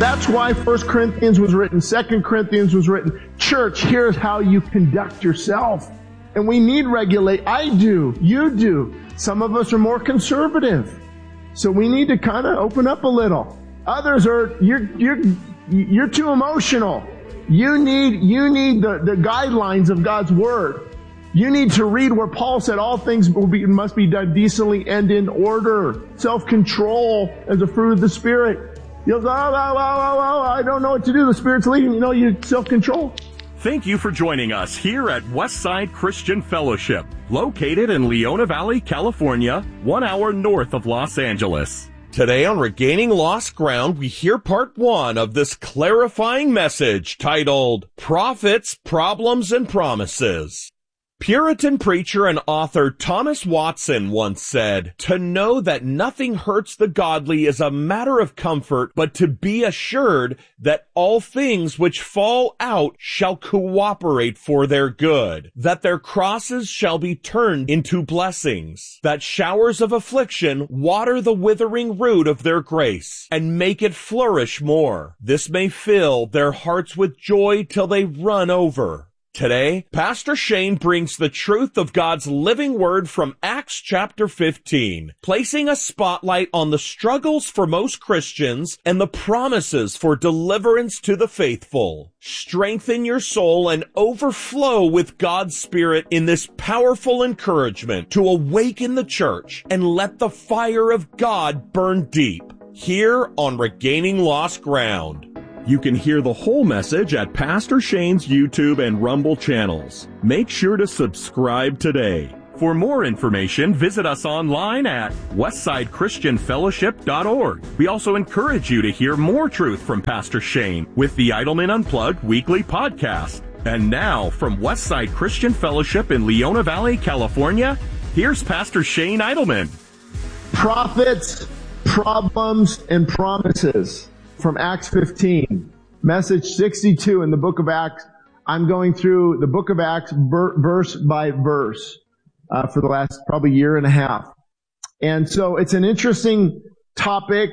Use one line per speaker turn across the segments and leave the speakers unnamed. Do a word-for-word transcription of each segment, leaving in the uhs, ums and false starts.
That's why First Corinthians was written, Second Corinthians was written. Church, here's how you conduct yourself. And we need regulate. I do. You do. Some of us are more conservative. So we need to kind of open up a little. Others are, you're, you're, you're too emotional. You need, you need the, the guidelines of God's Word. You need to read where Paul said all things will be, must be done decently and in order. Self-control as a fruit of the Spirit. You'll go, oh, oh, oh, oh, oh, I don't know what to do. The Spirit's leading. You know, you self-control.
Thank you for joining us here at Westside Christian Fellowship, located in Leona Valley, California, one hour north of Los Angeles. Today on Regaining Lost Ground, we hear part one of this clarifying message titled, Prophets, Problems, and Promises. Puritan preacher and author Thomas Watson once said, "To know that nothing hurts the godly is a matter of comfort, but to be assured that all things which fall out shall cooperate for their good, that their crosses shall be turned into blessings, that showers of affliction water the withering root of their grace, and make it flourish more. This may fill their hearts with joy till they run over." Today, Pastor Shane brings the truth of God's living word from Acts chapter fifteen, placing a spotlight on the struggles for most Christians and the promises for deliverance to the faithful. Strengthen your soul and overflow with God's Spirit in this powerful encouragement to awaken the church and let the fire of God burn deep, here on Regaining Lost Ground. You can hear the whole message at Pastor Shane's YouTube and Rumble channels. Make sure to subscribe today. For more information, visit us online at westside christian fellowship dot org. We also encourage you to hear more truth from Pastor Shane with the Idleman Unplugged weekly podcast. And now, from Westside Christian Fellowship in Leona Valley, California, here's Pastor Shane Idleman.
Prophets, Problems, and Promises. From Acts fifteen, message sixty-two in the book of Acts. I'm going through the book of Acts ver- verse by verse uh, for the last probably year and a half. And so it's an interesting topic,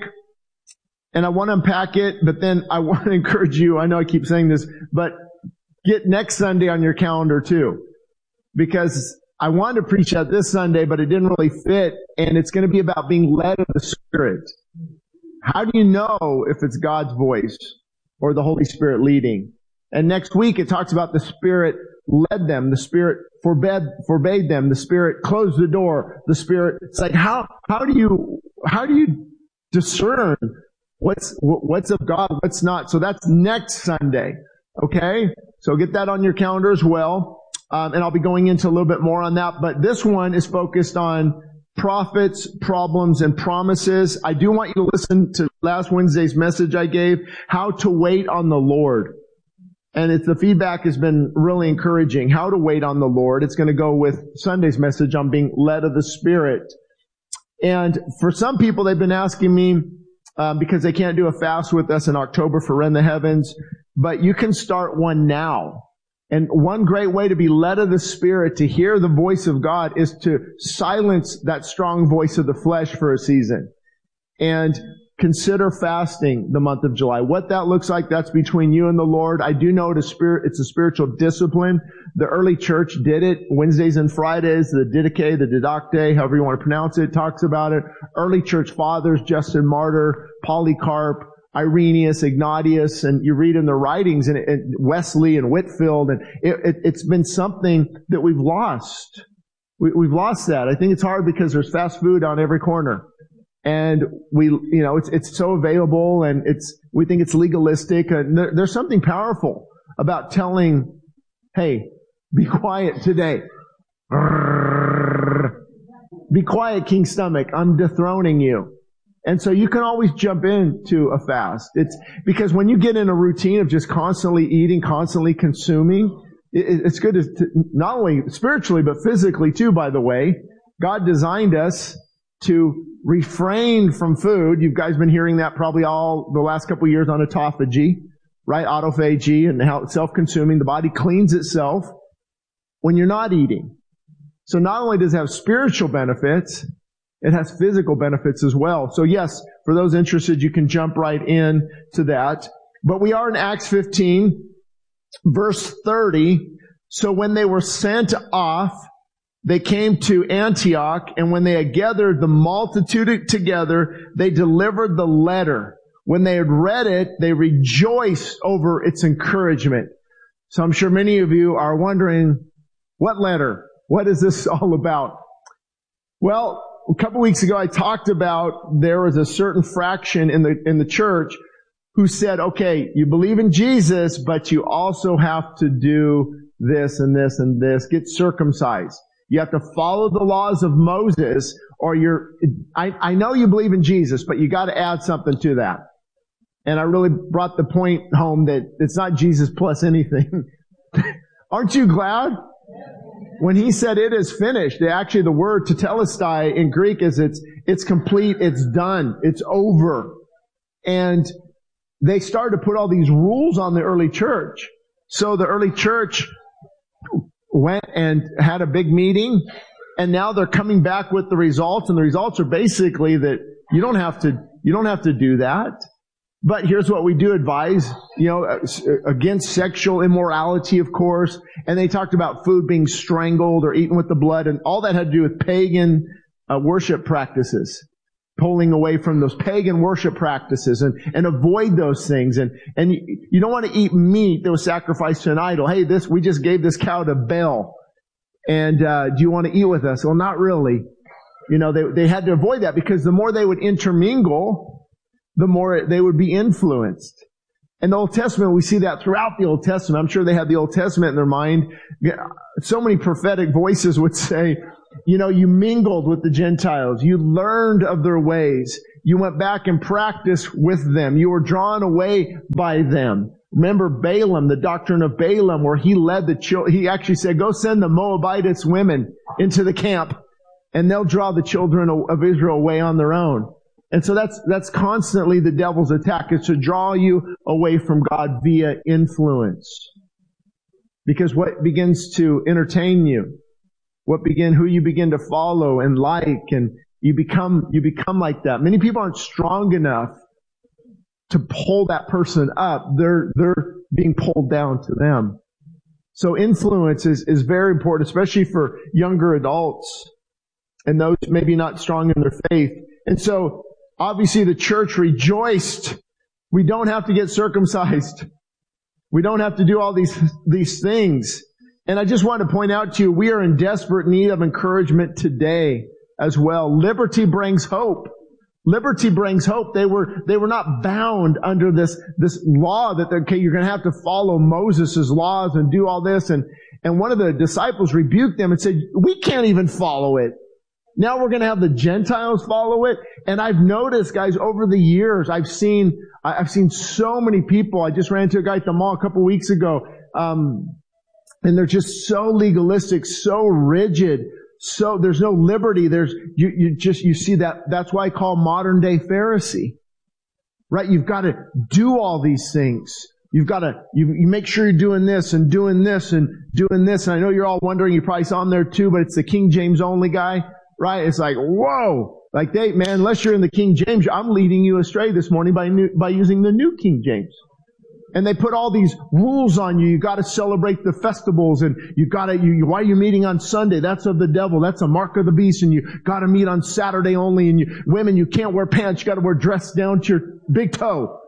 and I want to unpack it, but then I want to encourage you, I know I keep saying this, but get next Sunday on your calendar too. Because I wanted to preach that this Sunday, but it didn't really fit, and it's going to be about being led of the Spirit. How do you know if it's God's voice or the Holy Spirit leading? And next week it talks about the Spirit led them, the Spirit forbade, forbade them, the Spirit closed the door, the Spirit, it's like how, how do you, how do you discern what's, what's of God, what's not? So that's next Sunday. Okay? So get that on your calendar as well. Um, and I'll be going into a little bit more on that, but this one is focused on prophets, problems, and promises. I do want you to listen to last Wednesday's message I gave, how to wait on the Lord. And it's, the feedback has been really encouraging. How to wait on the Lord. It's going to go with Sunday's message on being led of the Spirit. And for some people, they've been asking me, um, because they can't do a fast with us in October for Rend the Heavens, but you can start one now. And one great way to be led of the Spirit, to hear the voice of God, is to silence that strong voice of the flesh for a season. And consider fasting the month of July. What that looks like, that's between you and the Lord. I do know it is spirit, it's a spiritual discipline. The early church did it. Wednesdays and Fridays, the Didache, the Didacte, however you want to pronounce it, talks about it. Early church fathers, Justin Martyr, Polycarp, Irenaeus, Ignatius, and you read in the writings, and, and Wesley and Whitfield, and it, it, it's been something that we've lost. We, we've lost that. I think it's hard because there's fast food on every corner, and we, you know, it's it's so available, and it's we think it's legalistic. And there, there's something powerful about telling, "Hey, be quiet today. Be quiet, King Stomach. I'm dethroning you." And so you can always jump into a fast. It's because when you get in a routine of just constantly eating, constantly consuming, it, it's good to, to not only spiritually, but physically too, by the way. God designed us to refrain from food. You guys been hearing that probably all the last couple of years on autophagy, right? Autophagy and how it's self-consuming. The body cleans itself when you're not eating. So not only does it have spiritual benefits, It has physical benefits as well. So yes, for those interested, you can jump right in to that. But we are in Acts fifteen, verse thirty. So when they were sent off, they came to Antioch, and when they had gathered the multitude together, they delivered the letter. When they had read it, they rejoiced over its encouragement. So I'm sure many of you are wondering, what letter? What is this all about? Well, a couple weeks ago I talked about there was a certain fraction in the in the church who said, okay, you believe in Jesus, but you also have to do this and this and this. Get circumcised. You have to follow the laws of Moses, or you're, I, I know you believe in Jesus, but you got to add something to that. And I really brought the point home that it's not Jesus plus anything. Aren't you glad? When he said it is finished, actually the word tetelestai in Greek is it's, it's complete, it's done, it's over. And they started to put all these rules on the early church. So the early church went and had a big meeting, and now they're coming back with the results, and the results are basically that you don't have to, you don't have to do that. But here's what we do advise, you know, against sexual immorality, of course. And they talked about food being strangled or eaten with the blood, and all that had to do with pagan uh, worship practices. Pulling away from those pagan worship practices and, and avoid those things. And, and you, you don't want to eat meat that was sacrificed to an idol. Hey, this, we just gave this cow to Baal. And, uh, do you want to eat with us? Well, not really. You know, they, they had to avoid that because the more they would intermingle, the more they would be influenced. In the Old Testament, we see that throughout the Old Testament. I'm sure they had the Old Testament in their mind. So many prophetic voices would say, you know, you mingled with the Gentiles. You learned of their ways. You went back and practiced with them. You were drawn away by them. Remember Balaam, the doctrine of Balaam, where he led the children. He actually said, go send the Moabitess women into the camp, and they'll draw the children of Israel away on their own. And so that's, that's constantly the devil's attack, is to draw you away from God via influence. Because what begins to entertain you, what begin, who you begin to follow and like, and you become, you become like that. Many people aren't strong enough to pull that person up. They're, they're being pulled down to them. So influence is, is very important, especially for younger adults and those maybe not strong in their faith. And so, obviously the church rejoiced. We don't have to get circumcised. We don't have to do all these, these things. And I just want to point out to you, we are in desperate need of encouragement today as well. Liberty brings hope. Liberty brings hope. They were, they were not bound under this, this law that, okay, you're going to have to follow Moses' laws and do all this. And, and one of the disciples rebuked them and said, we can't even follow it. Now we're going to have the Gentiles follow it. And I've noticed, guys, over the years, I've seen, I've seen so many people. I just ran into a guy at the mall a couple weeks ago. Um, and they're just so legalistic, so rigid. So there's no liberty. There's, you, you just, you see that, that's why I call modern day Pharisee. Right? You've got to do all these things. You've got to, you, you make sure you're doing this and doing this and doing this. And I know you're all wondering, you probably saw him there too, but it's the King James only guy. Right? It's like, whoa! Like they, man, unless you're in the King James, I'm leading you astray this morning by new, by using the New King James. And they put all these rules on you. You gotta celebrate the festivals, and you gotta, you, why are you meeting on Sunday? That's of the devil. That's a mark of the beast, and you gotta meet on Saturday only, and you, women, you can't wear pants. You gotta wear dress down to your big toe.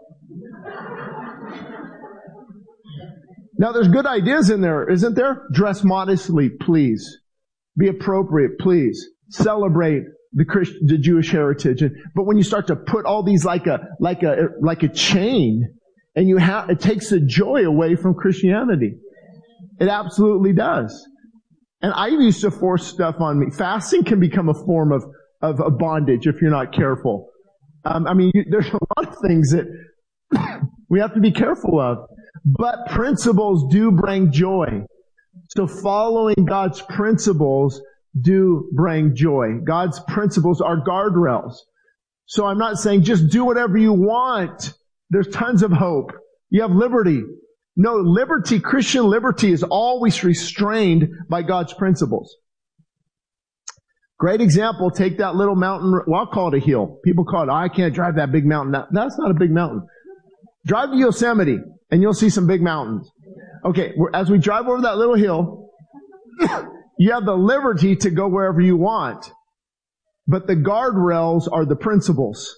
Now there's good ideas in there, isn't there? Dress modestly, please. Be appropriate, please. Celebrate the Christian, the Jewish heritage. And, but when you start to put all these like a, like a, like a chain, and you have, it takes the joy away from Christianity. It absolutely does. And I used to force stuff on me. Fasting can become a form of, of a bondage if you're not careful. Um, I mean, you, there's a lot of things that we have to be careful of. But principles do bring joy. So following God's principles do bring joy. God's principles are guardrails. So I'm not saying just do whatever you want. There's tons of hope. You have liberty. No, liberty, Christian liberty is always restrained by God's principles. Great example, take that little mountain, well, I'll call it a hill. People call it, oh, I can't drive that big mountain. That, that's not a big mountain. Drive to Yosemite, and you'll see some big mountains. Okay, as we drive over that little hill, you have the liberty to go wherever you want. But the guardrails are the principles.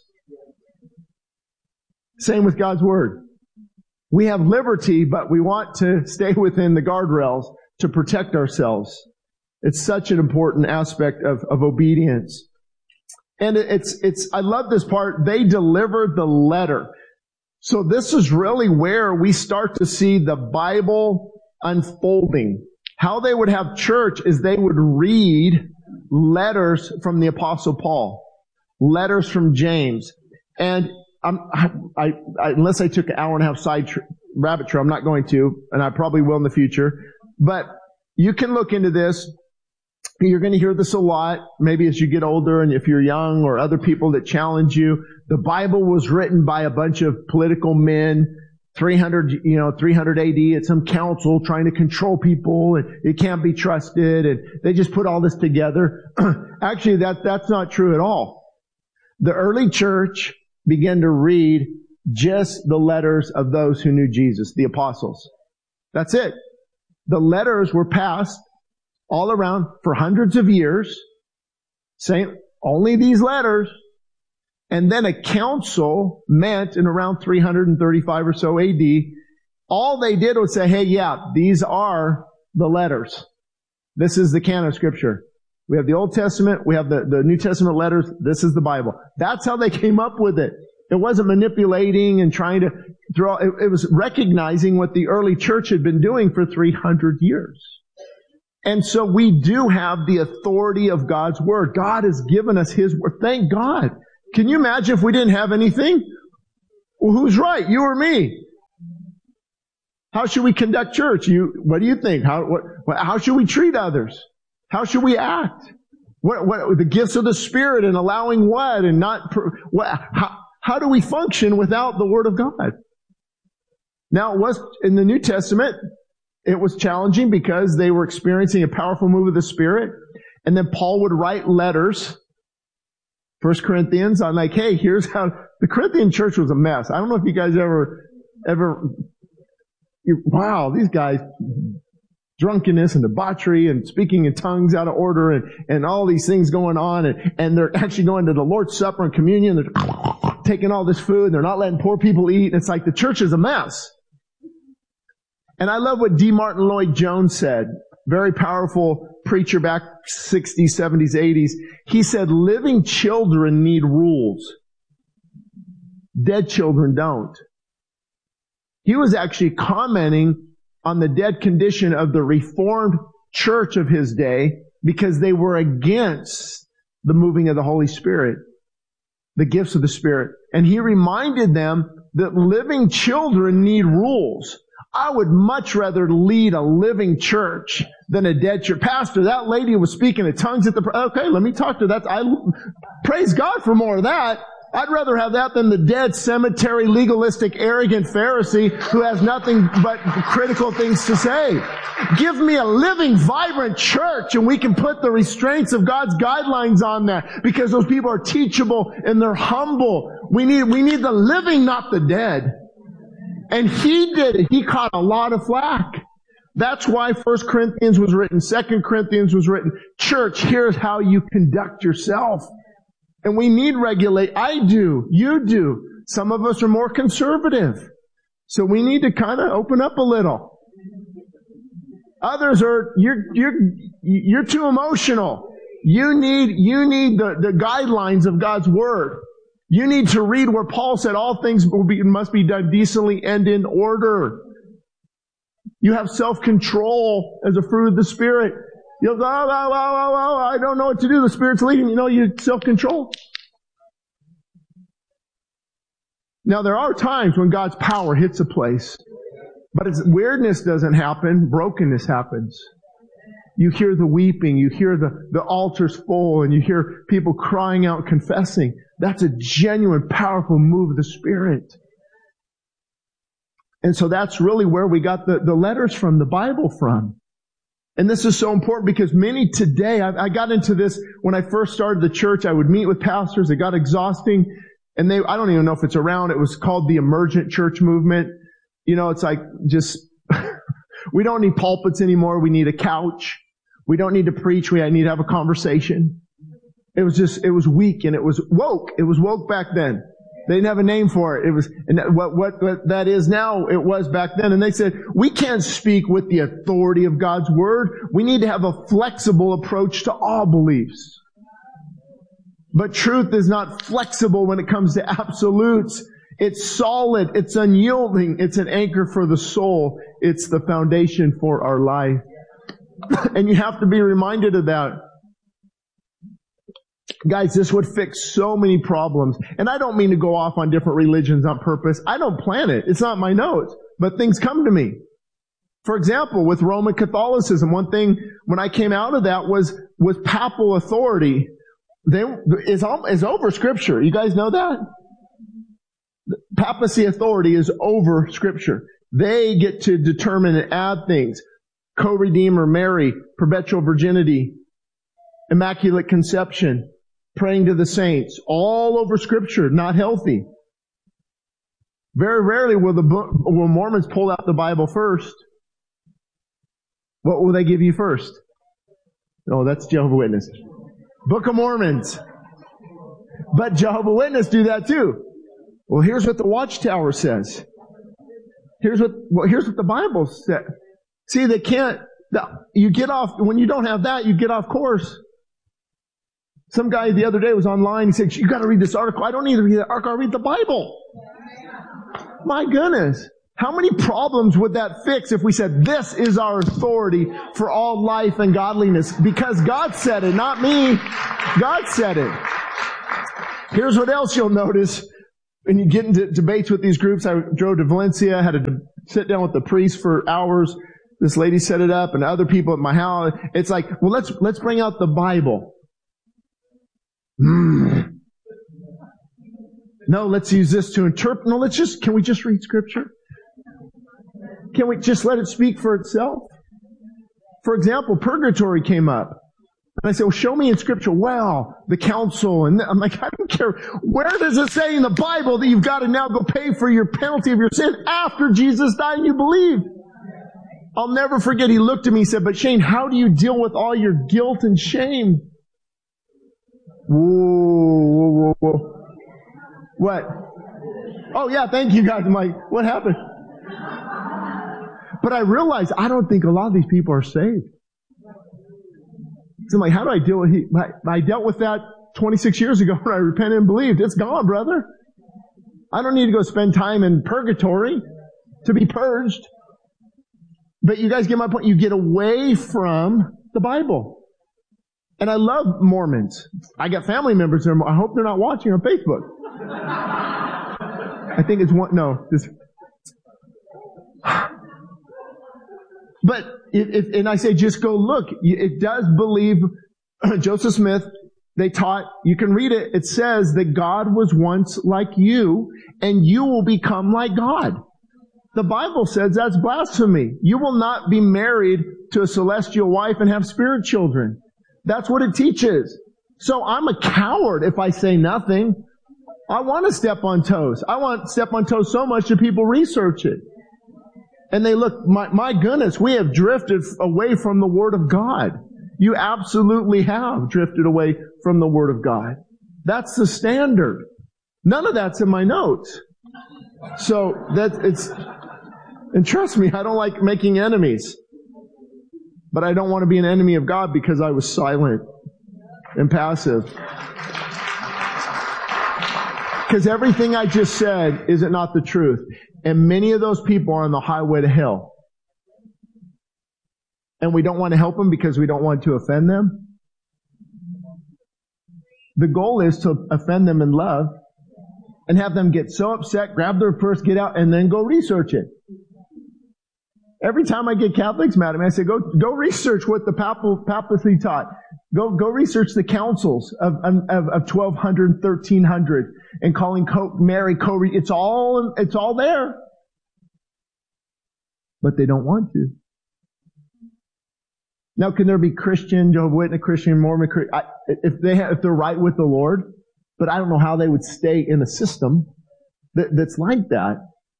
Same with God's Word. We have liberty, but we want to stay within the guardrails to protect ourselves. It's such an important aspect of, of obedience. And it's, it's, I love this part. They delivered the letter. So this is really where we start to see the Bible unfolding. How they would have church is they would read letters from the Apostle Paul, letters from James. And I'm, I, I, unless I took an hour and a half side tra- rabbit trail, I'm not going to, and I probably will in the future. But you can look into this. You're going to hear this a lot, maybe as you get older and if you're young or other people that challenge you. The Bible was written by a bunch of political men, three hundred, you know, three hundred A D at some council trying to control people, and it can't be trusted, and they just put all this together. Actually, that, that's not true at all. The early church began to read just the letters of those who knew Jesus, the apostles. That's it. The letters were passed all around for hundreds of years, saying only these letters. And then a council met in around three hundred thirty-five or so A D. All they did was say, hey, yeah, these are the letters. This is the canon of Scripture. We have the Old Testament, we have the, the New Testament letters, this is the Bible. That's how they came up with it. It wasn't manipulating and trying to throw, it, it was recognizing what the early church had been doing for three hundred years. And so we do have the authority of God's Word. God has given us His Word. Thank God. Can you imagine if we didn't have anything? Well, who's right? You or me? How should we conduct church? You, what do you think? How, what, how should we treat others? How should we act? What, what, the gifts of the Spirit and allowing what and not, what, how, how do we function without the Word of God? Now, it was in the New Testament, it was challenging because they were experiencing a powerful move of the Spirit. And then Paul would write letters, First Corinthians, on like, hey, here's how, the Corinthian church was a mess. I don't know if you guys ever, ever, wow, these guys, drunkenness and debauchery and speaking in tongues out of order and, and all these things going on. And, and they're actually going to the Lord's Supper and communion. They're taking all this food and they're not letting poor people eat. And it's like the church is a mess. And I love what D. Martin Lloyd Jones said. Very powerful preacher back sixties, seventies, eighties. He said, living children need rules. Dead children don't. He was actually commenting on the dead condition of the Reformed church of his day because they were against the moving of the Holy Spirit, the gifts of the Spirit. And he reminded them that living children need rules. I would much rather lead a living church than a dead church. Pastor, that lady was speaking in tongues at the, okay, let me talk to that. I praise God for more of that. I'd rather have that than the dead, cemetery, legalistic, arrogant Pharisee who has nothing but critical things to say. Give me a living, vibrant church and we can put the restraints of God's guidelines on that because those people are teachable and they're humble. We need, we need the living, not the dead. And he did it. He caught a lot of flack. That's why First Corinthians was written, Second Corinthians was written. Church, here's how you conduct yourself. And we need regulate. I do. You do. Some of us are more conservative. So we need to kind of open up a little. Others are, you're, you're, you're too emotional. You need, you need the, the guidelines of God's Word. You need to read where Paul said all things will be, must be done decently and in order. You have self-control as a fruit of the Spirit. You'll go, oh, oh, oh, oh, oh, I don't know what to do. The Spirit's leading. You know, you self-control. Now, there are times when God's power hits a place. But it's, weirdness doesn't happen. Brokenness happens. You hear the weeping. You hear the, the altars full. And you hear people crying out, confessing. That's a genuine, powerful move of the Spirit. And so that's really where we got the, the letters from the Bible from. And this is so important because many today, I, I got into this when I first started the church. I would meet with pastors. It got exhausting. And they, I don't even know if it's around. It was called the emergent church movement. You know, it's like just, we don't need pulpits anymore. We need a couch. We don't need to preach. We need to have a conversation. It was just, it was weak and it was woke. It was woke back then. They didn't have a name for it. It was, and what, what, what that is now, it was back then. And they said, we can't speak with the authority of God's Word. We need to have a flexible approach to all beliefs. But truth is not flexible when it comes to absolutes. It's solid. It's unyielding. It's an anchor for the soul. It's the foundation for our life. And you have to be reminded of that. Guys, this would fix so many problems. And I don't mean to go off on different religions on purpose. I don't plan it. It's not my notes. But things come to me. For example, with Roman Catholicism, one thing when I came out of that was, was papal authority. They, is, is over Scripture. You guys know that? Papacy authority is over Scripture. They get to determine and add things. Co-redeemer, Mary, perpetual virginity, immaculate conception, praying to the saints, all over Scripture, not healthy. Very rarely will the will Mormons pull out the Bible first. What will they give you first? Oh, that's Jehovah's Witness. Book of Mormons. But Jehovah's Witness do that too. Well, here's what the Watchtower says. Here's what, well, here's what the Bible says. See, they can't, you get off, when you don't have that, you get off course. Some guy the other day was online, he said, you gotta read this article. I don't need to read that article, I'll read the Bible. My goodness. How many problems would that fix if we said, this is our authority for all life and godliness? Because God said it, not me. God said it. Here's what else you'll notice. When you get into debates with these groups, I drove to Valencia, had to sit down with the priest for hours. This lady set it up and other people at my house. It's like, well, let's, let's bring out the Bible. Mm. No, let's use this to interpret. No, let's just, can we just read Scripture? Can we just let it speak for itself? For example, purgatory came up. And I said, well, show me in Scripture. Well, the council. And I'm like, I don't care. Where does it say in the Bible that you've got to now go pay for your penalty of your sin after Jesus died and you believe? I'll never forget, he looked at me and said, but Shane, how do you deal with all your guilt and shame? Whoa, whoa, whoa, whoa. What? Oh yeah, thank you guys. I'm like, what happened? But I realized I don't think a lot of these people are saved. So I'm like, how do I deal with he? I dealt with that twenty-six years ago when I repented and believed. It's gone, brother. I don't need to go spend time in purgatory to be purged. But you guys get my point. You get away from the Bible. And I love Mormons. I got family members there. I hope they're not watching on Facebook. I think it's one, no. This. But if, if, and I say, just go look. It does believe, Joseph Smith, they taught, you can read it. It says that God was once like you, and you will become like God. The Bible says that's blasphemy. You will not be married to a celestial wife and have spirit children. That's what it teaches. So I'm a coward if I say nothing. I want to step on toes. I want to step on toes so much that people research it. And they look, my, my goodness, we have drifted away from the Word of God. You absolutely have drifted away from the Word of God. That's the standard. None of that's in my notes. So that it's, and trust me, I don't like making enemies. But I don't want to be an enemy of God because I was silent and passive. Because everything I just said, is it not the truth? And many of those people are on the highway to hell. And we don't want to help them because we don't want to offend them. The goal is to offend them in love and have them get so upset, grab their purse, get out, and then go research it. Every time I get Catholics mad at me, I say, go, go research what the papal, papacy taught. Go, go research the councils of, of, of twelve hundred, thirteen hundred, and calling Co- Mary, Co- it's all, it's all there. But they don't want to. Now, can there be Christian, Jehovah's Witness, Christian, Mormon, I, if they have, if they're right with the Lord, but I don't know how they would stay in a system that, that's like that.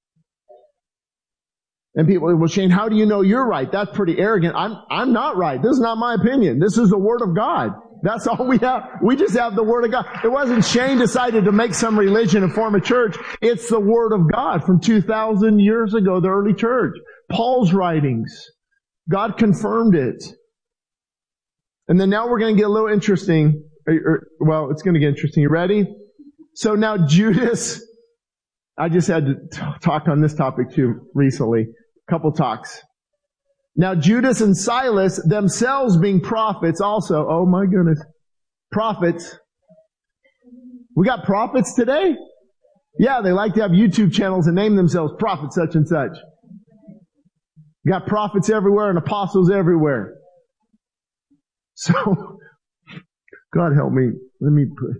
And people, well, Shane, how do you know you're right? That's pretty arrogant. I'm, I'm not right. This is not my opinion. This is the Word of God. That's all we have. We just have the Word of God. It wasn't Shane decided to make some religion and form a church. It's the Word of God from two thousand years ago, the early church. Paul's writings. God confirmed it. And then now we're going to get a little interesting. Well, it's going to get interesting. You ready? So now Judas, I just had to t- talk on this topic too recently. A couple talks. Now Judas and Silas, themselves being prophets also. Oh my goodness. Prophets. We got prophets today? Yeah, they like to have YouTube channels and name themselves prophet such and such. You got prophets everywhere and apostles everywhere. So, God help me. Let me pray.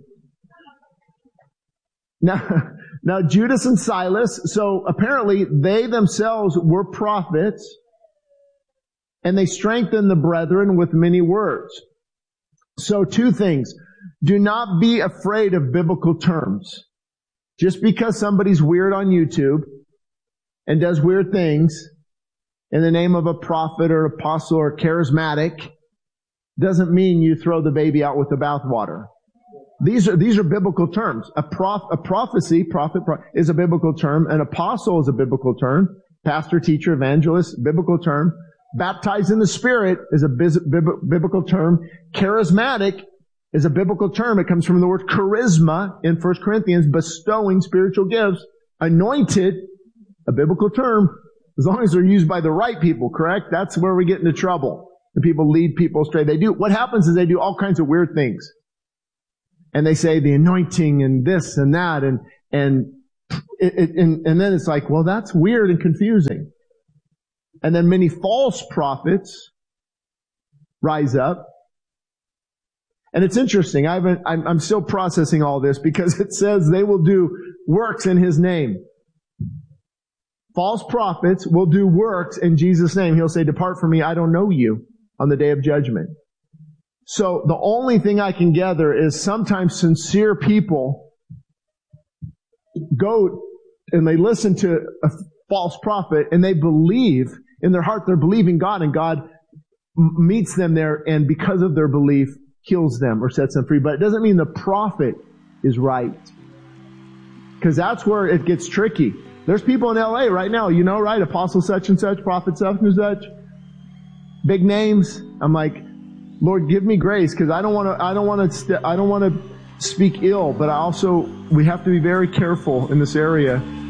Now, now Judas and Silas, so apparently they themselves were prophets, and they strengthened the brethren with many words. So two things. Do not be afraid of biblical terms. Just because somebody's weird on YouTube and does weird things in the name of a prophet or apostle or charismatic doesn't mean you throw the baby out with the bathwater. These are, these are biblical terms. A prof, a prophecy, prophet, pro, is a biblical term. An apostle is a biblical term. Pastor, teacher, evangelist, biblical term. Baptized in the Spirit is a biz, bib, biblical term. Charismatic is a biblical term. It comes from the word charisma in First Corinthians, bestowing spiritual gifts. Anointed, a biblical term, as long as they're used by the right people, correct? That's where we get into trouble. And people lead people astray. They do, what happens is they do all kinds of weird things. And they say the anointing and this and that and, and, it, it, and, and then it's like, well, that's weird and confusing. And then many false prophets rise up. And it's interesting. I haven't, I'm, I'm still processing all this because it says they will do works in His name. False prophets will do works in Jesus' name. He'll say, depart from me, I don't know you, on the day of judgment. So the only thing I can gather is sometimes sincere people go and they listen to a false prophet and they believe in their heart, they're believing God, and God meets them there, and because of their belief, heals them or sets them free. But it doesn't mean the prophet is right. Because that's where it gets tricky. There's people in L A right now, you know, right? Apostle such and such, prophet such and such. Big names. I'm like, Lord, give me grace, because I don't want to, I don't want to, st- I don't want to speak ill, but I also, we have to be very careful in this area